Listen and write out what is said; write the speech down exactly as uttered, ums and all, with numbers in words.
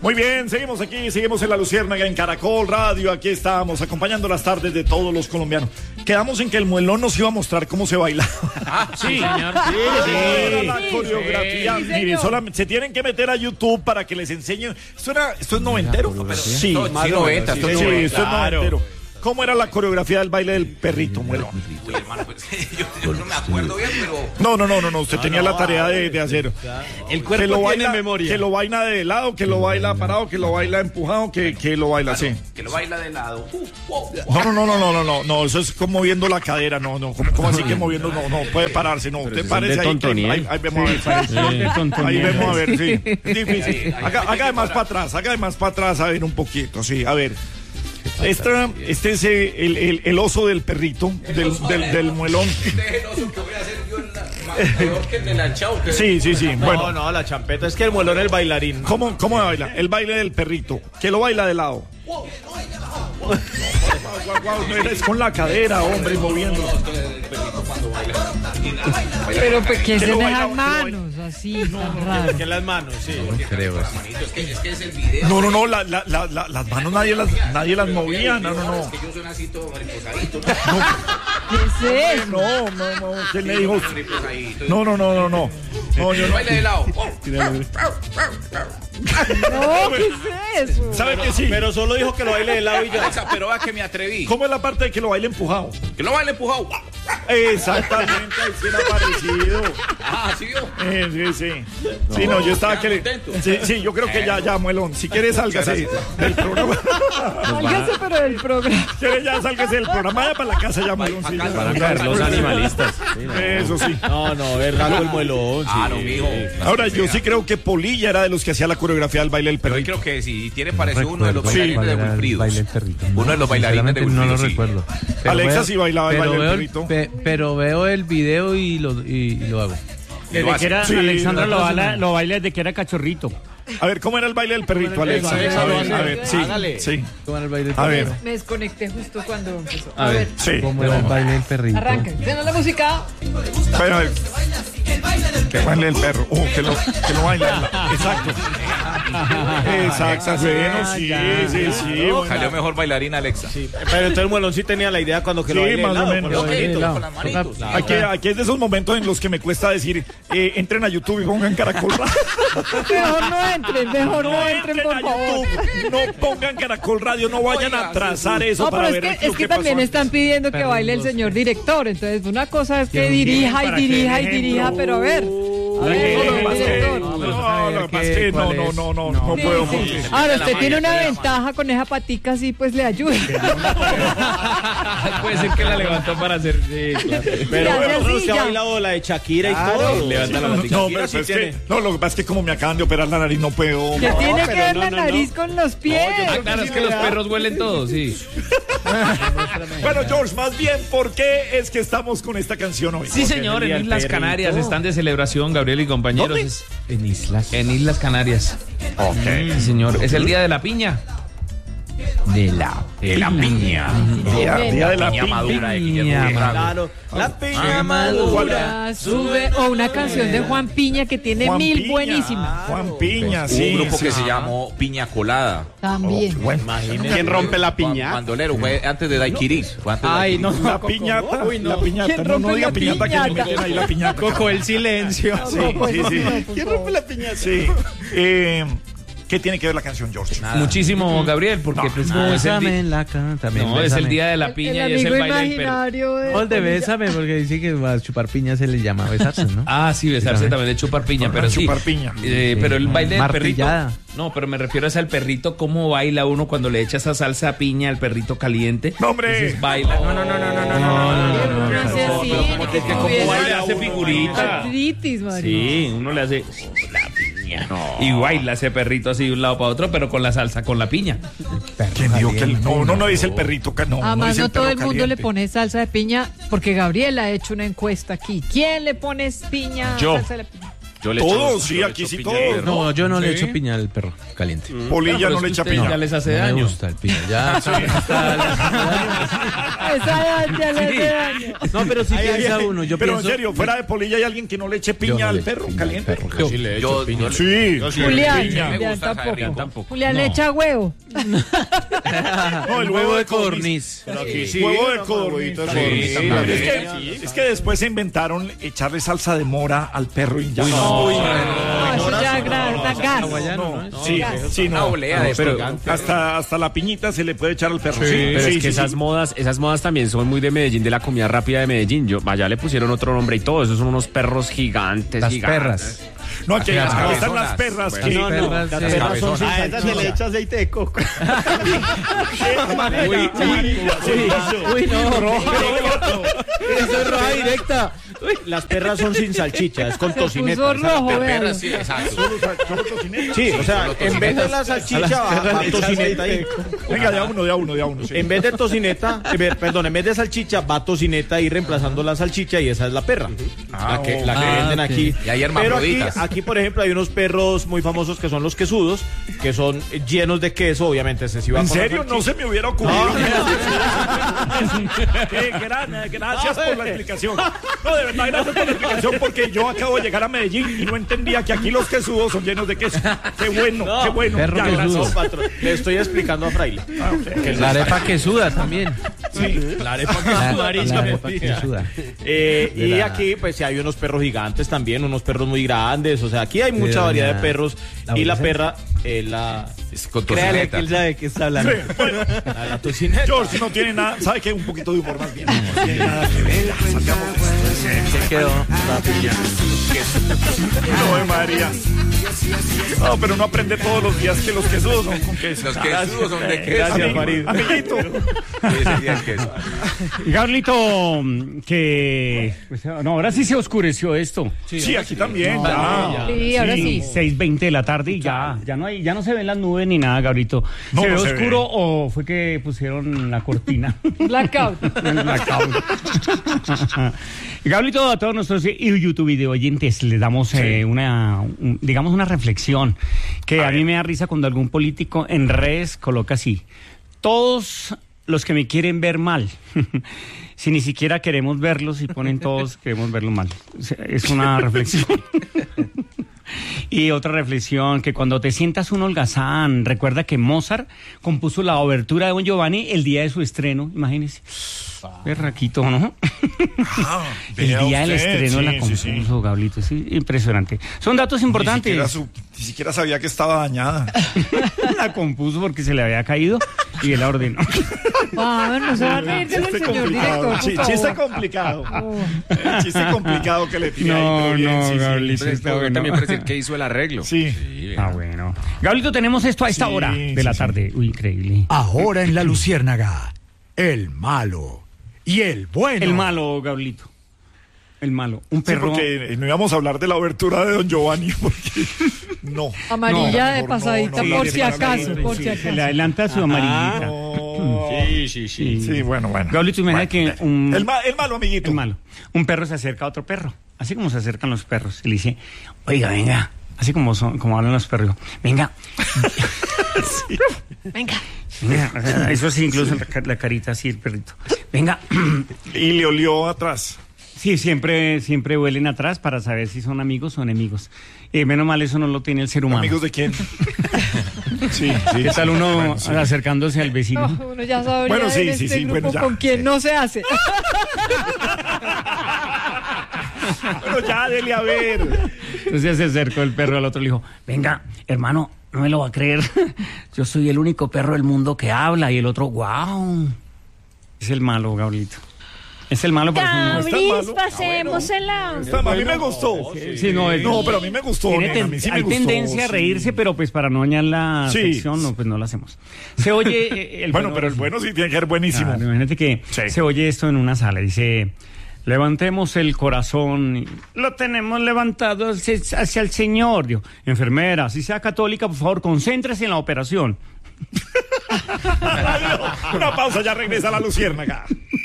Muy bien, seguimos aquí, seguimos en La Luciérnaga, en Caracol Radio. Aquí estamos, acompañando las tardes de todos los colombianos. Quedamos en que el muelón nos iba a mostrar cómo se baila. Ah, sí, señor. Sí, sí, sí, la sí, coreografía. sí, Mire, solamente se tienen que meter a YouTube para que les enseñe. ¿Esto, era, esto es noventero? Pero, Sí, no, más sí, noventa. sí, Sí, sí, sí, esto es claro. noventero. ¿Cómo era la coreografía del baile del perrito, muelón? Uy, hermano, pues, yo, yo no me acuerdo bien, pero... No, no, no, no, no. usted No, tenía no, la tarea de, de hacer. El Que cuerpo lo, tiene baila, memoria. que lo baila de lado, que lo baila parado, que lo baila empujado, que, que lo baila así. Que lo baila de lado. Uh, wow. No, no, no, no, no, no, no, no, eso es como moviendo la cadera, no, no, como, como así que moviendo, no, no, puede pararse, no, usted parece ahí, que- ahí, ahí vemos a ver, ahí vemos a ver, sí, difícil, haga, haga de más para atrás, haga de más para atrás, a ver un poquito, sí, a ver. Esta, este es el, el, el oso del perrito, del, del, del muelón. Este es el oso que voy a hacer yo en la... Mejor que el de la chau. Que... Sí, sí, sí, No, bueno. no, la champeta es que el muelón es el bailarín. ¿Cómo, cómo baila? El baile del perrito, que lo baila de lado. Guau, guau, no, es con la cadera, hombre, moviendo. Pero pues que Que se lo baila, dejan que lo baila. manos así, tan raro. Que las manos, sí. Creo. Es que, es que es el video. No, no, no, la, la, la, la- las manos nadie las, nadie las movía, no, no, no. Es que yo soy así todo mariposadito. ¿Qué es eso? No, no, no, ¿quién le dijo? Mariposadito. No, no, no, no, no. No, yo no. Baila de lado. No, ¿qué es eso? ¿Sabe que sí? Pero solo dijo que lo baile de lado y ya. Alexa, pero va que me atreví. ¿Cómo es la parte de que lo baile empujado? Que lo baile empujado. Exactamente, ahí sí era parecido. Ah, ¿sí vio? Eh, sí, sí. Sí, no, yo estaba que le... Sí, sí, yo creo que ya, ya, muelón. Si quieres, sálgase del programa. Sálgase pero del programa. Si quieres, ya sálgase del programa. Vaya para la casa ya, muelón. Sí, ya. Van a caer los animalistas. Eso sí. No, no, es raro el muelón. Sí. Claro, mijo. Ahora, yo sí creo que Polilla era de los que hacía la coreografía del baile del Pero hoy perrito. creo que sí, tiene parecido uno de los Sí. bailarines de Wilfrido. Baile del perrito. Uno de los bailarines de Sinceramente, Wilfrido. no lo sí. recuerdo. Pero Alexa veo- sí bailaba el pero baile del veo el perrito. pe- pero veo el video y lo, y, y lo hago. Desde que era, Sí, Alexandra no, lo no, baila, no. lo baila desde que era cachorrito. A ver, ¿cómo era el baile del perrito, Alexa? Alexa, A ver, Alexa, a ver, sí, hágale. sí. ¿Cómo era el baile del A ver, perrito? Me desconecté justo cuando empezó. A ver, sí. ¿cómo era el baile del perrito? Arranca. ¿Tiene la música? Bueno, a ver. Que baile el perro. Oh, que lo, que lo baila. Exacto. Exacto. Bueno, sí, sí, sí. bueno. Salió mejor bailarina Alexa. Sí, pero entonces el muelón sí tenía la idea cuando que lo Sí, baile de más o lado, menos. con los Yo deditos. grito lado. con las manitos. Aquí, aquí es de esos momentos en los que me cuesta decir, eh, entren a YouTube y pongan Caracol Radio. Mejor no entren, mejor no entren, por a favor. YouTube, no pongan Caracol Radio, no vayan a Oiga, trazar eso No, pero para es ver que, lo es que pasó también antes. están pidiendo que Perros baile el dos. señor director. Entonces, una cosa es que Dios dirija mío, y para que dirija y den dirija, ejemplo. pero a ver. A Para ver, que den No, lo que el pasa es que- director. no, pero no, saber lo que pasa es qué- que no, cuál no, es. no, no, No. no Sí, puedo. sí. porque- Ahora, de la usted mano, tiene de una la ventaja con esa patica, así pues le ayuda. Puede ser que la levantó para hacer. Sí, claro. Pero Ya, bueno, ya, sí, usted ha ya. bailado la de Shakira y todo. Levanta la No, matica. no, Shakira pero sí es que, tiene. no, lo que pasa es que como me acaban de operar la nariz, no puedo. Que tiene que pero ver no, la no, nariz no. con los pies. Ah, claro, es que los perros huelen todos, sí. Bueno, George, más bien, ¿por qué es que estamos con esta canción hoy? Sí, señor, el día en del Islas perrito. Canarias están de celebración, Gabriel y compañeros. ¿Dónde? Es- En islas. En Islas Canarias. Ok. Sí, señor. Es el día de la piña. De la De la piña. Día, día de la Piña piña. madura de Piña Guillermo Buitrago. Claro, la piña Ah, madura. Sube, o una canción de Juan Piña que tiene Juan mil Piña. buenísimas. Juan Piña, Hubo sí. un grupo que sí. se llamó Piña Colada. También. Bueno, ¿Quién rompe la piña? Bandolero, fue antes de Daiquiris. Fue antes de Ay, no, Daiquiris. la piñata, Uy, no. la piñata, ¿Quién no, no rompe diga la piñata, que piñata? le meten ahí la piñata. Coco, el silencio. Sí, sí, sí. ¿Quién rompe la piña? Sí. Eh, ¿Qué tiene que ver la canción, George? Muchísimo, Gabriel, porque pues como es el Bésame día. en la cama también. No, es el bésame. día de la El, piña el y es amigo el baile del perro. imaginario de... Gol de bésame, porque dice que a chupar piña se le llama besarse, ¿no? Ah, sí, besarse Sí, también de chupar piña, Ah, pero sí. chupar piña. Eh, Sí. pero el baile del Martillada. perrito. No, pero me refiero es al perrito, cómo baila uno cuando le echa esa salsa a piña al perrito caliente. ¡No, hombre! Entonces baila. No, no, no, no, no, no, no. No sé así, ni que ¿Cómo tuviera baila? Hace figurita. artritis, María. Sí, uno le hace la piña. Y baila ese perrito así de un lado para otro, pero con la salsa, con la piña. ¿Quién dijo que el, no, no, no dice el perrito, ca- no, no Además, dice no el todo perro el mundo caliente. le pone salsa de piña, porque Gabriel ha hecho una encuesta aquí. ¿Quién le pone piña? Yo. Salsa de la piña? Yo le Todos, echo- sí, yo le aquí echo sí piña todos. al perro. No, yo no le ¿Sí? echo piña al perro caliente. No Polilla no le echa piña. Ya les hace me daño. gusta el piña. Ya, Esa ya le hace daño. no, pero si piensa uno, yo Pero en pienso... serio, fuera de Polilla hay alguien que no le eche Yo piña no al le echo perro piña al caliente. perro Yo caliente. sí le Yo- echo piña. Sí. Yo sí. Julián, piña. Me Julián gusta, tampoco. Javier, tampoco. Julián le No. echa huevo. No, el huevo de codorniz. Pero aquí sí. Huevo de no, codorniz. huevito de Sí, codorniz sí, también. es, que, es que después se inventaron echarle salsa de mora al perro y ya no. No, eso ya gra- da gas. Hawaiano, ¿no? Sí, sí, Una no. olea de pero- picante. Hasta, hasta la piñita se le puede echar al perro. Sí, Pero sí, es que sí, esas sí. modas, esas modas también son muy de Medellín, de la comida rápida de Medellín. Yo, allá le pusieron otro nombre y todo. Esos son unos perros gigantes, Las gigantes. perras. No, aquí Las están cabezonas. las perras Bueno, que. No, no, Las sí. perras son sin A salchicha. esas se le echa aceite de coco. Uy, uy, no. Eso es roja directa. Las perras son sin salchicha, es con Se puso tocineta. rojo, De véalo. perras, sí, exacto. Sí, o sea, en vez de la salchicha va, va tocineta ahí. Venga, de a uno, de a uno, de a uno. sí. En vez de tocineta, eh, ver, perdón, en vez de salchicha va tocineta ahí reemplazando la salchicha y esa es la perra. La que, la que Ah, venden ok. aquí. Y hay Pero aquí, hermafroditas. aquí, por ejemplo, hay unos perros muy famosos que son los quesudos, que son llenos de queso, obviamente excesiva. ¿En con la serio? No salchicha. se me hubiera ocurrido. Qué gran, eh, gracias por la explicación. No, de verdad, gracias por la explicación, porque yo acabo de llegar a Medellín y no entendía que aquí los quesudos son llenos de queso. Qué bueno, qué bueno. Perro Ya, quesudo. gracias. No, patrón, le estoy explicando a Fraile. La arepa que suda también. La arepa La, amarilla. la arepa que suda. Eh, De y la- aquí, pues, sí hay unos perros gigantes también, unos perros muy grandes. O sea, aquí hay mucha doña- variedad de perros. la y la Ulises. perra, eh, la. Es con Créale tocineta. que él sabe de qué está hablando. Sí, bueno, La, la tocineta. George no tiene nada, sabe que un poquito de humor más bien. No tiene nada que ver. Ya, salgamos de esto. Se quedó. No, María. No, pero no aprende todos los días que los quesudos son con queso. Los quesudos son de queso. Gracias, Ami- Farid. Amiguito. Ese día el queso. Carlito, que... pues, no, ahora sí se oscureció esto. Sí, aquí también. ya. Sí, ahora sí. seis veinte de la tarde y ya, ya no hay, ya no se ven las nubes ni nada, Gabrielito. No, ¿Se no ve se oscuro ve. o fue que pusieron la cortina? Blackout. El blackout. Gabrielito, a todos nuestros YouTube video oyentes les damos eh, una, un- digamos, una reflexión que a, mí me da risa cuando algún político en redes coloca así: todos los que me quieren ver mal, si ni siquiera queremos verlos y ponen todos queremos verlos mal. Es una reflexión. Y otra reflexión, que cuando te sientas un holgazán, recuerda que Mozart compuso la obertura de Don Giovanni el día de su estreno, imagínese. Berraquito, ¿no? Ah, El vea día del usted, estreno la sí, compuso, sí, sí. Gablito, sí, impresionante. Son datos Ni importantes. siquiera, su- ni siquiera sabía que estaba dañada. La compuso porque se le había caído y él la ordenó. Ah, no se va a reír del Chiste señor complicado. director, por chi- favor. Chiste complicado. Oh. Eh, Chiste complicado que le tiré ahí. No, pero bien, no, sí, sí. Gablito, Pero está es bueno. también parece que hizo el arreglo. Sí. Ah, bueno. Gablito, tenemos esto a esta Sí, hora de sí, la sí. tarde. Uy, increíble. Ahora en La Luciérnaga, el malo y el bueno. El malo, Gablito. El malo. Un Sí, perro. porque no íbamos a hablar de la obertura de Don Giovanni, porque no. Amarilla No, de mejor pasadita, no, no, por no, si no, acaso, no, por sí, si Se le acaso. adelanta su amarillita. No. Sí, sí, sí. Sí, bueno, bueno. Gablito, imagina que un... El, ma- el malo, amiguito. El malo. Un perro se acerca a otro perro, así como se acercan los perros. Y le dice, oiga, venga, así como son, como hablan los perros. Venga. Venga. Venga, o sea, eso sí, incluso la, ca- la carita así, el perrito. Venga. Y le olió atrás. Sí, siempre, siempre huelen atrás para saber si son amigos o enemigos. Eh, menos mal eso no lo tiene el ser humano. ¿Amigos de quién? Sí, sí. ¿Qué tal uno Bueno, sí. acercándose al No, vecino? uno ya sabría Bueno, sí, en sí, este sí, grupo bueno, ya. con quién no se hace. Bueno, ya, dele a ver. Entonces se acercó el perro al otro y le dijo, venga, hermano, no me lo va a creer. Yo soy el único perro del mundo que habla. Y el otro, wow. Es el malo, Gabrielito. Es el malo, pero es un- está Gabris, malo. pasémosela. Está- a mí me gustó. Sí, no, es- No, pero a mí me gustó. Tiene nena, a ten- mí sí me hay gustó, tendencia a sí. reírse, pero pues para no dañar la Sí. sección, no, pues no lo hacemos. Se oye eh, el Bueno, pero el bueno sí tiene que ser buenísimo. Claro, imagínate que Sí. se oye esto en una sala, dice, levantemos el corazón, y lo tenemos levantado hacia, hacia el Señor. Digo, enfermera, si sea católica, por favor, concéntrese en la operación. Una pausa, ya regresa la luciérnaga.